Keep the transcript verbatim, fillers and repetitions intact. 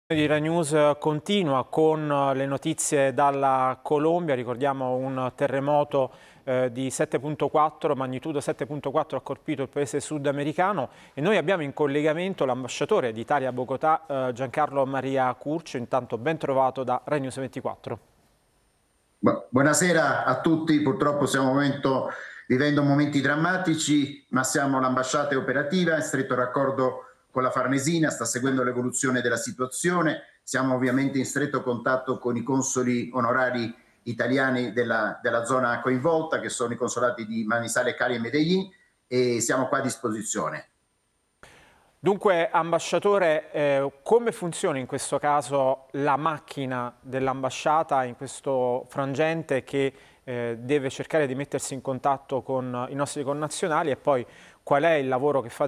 Di Rai News continua con le notizie dalla Colombia. Ricordiamo un terremoto eh, di sette virgola quattro, magnitudo sette virgola quattro ha colpito il paese sudamericano e noi abbiamo in collegamento l'ambasciatore d'Italia a Bogotà, eh, Giancarlo Maria Curcio. Intanto ben trovato da Rai News ventiquattro. Buonasera a tutti, purtroppo stiamo momento, vivendo momenti drammatici, ma siamo l'ambasciata operativa in stretto raccordo con la Farnesina, sta seguendo l'evoluzione della situazione, siamo ovviamente in stretto contatto con i consoli onorari italiani della, della zona coinvolta, che sono i consolati di Manizales, Cali e Medellin, e siamo qua a disposizione. Dunque, ambasciatore, eh, come funziona in questo caso la macchina dell'ambasciata in questo frangente che eh, deve cercare di mettersi in contatto con i nostri connazionali, e poi qual è il lavoro che fate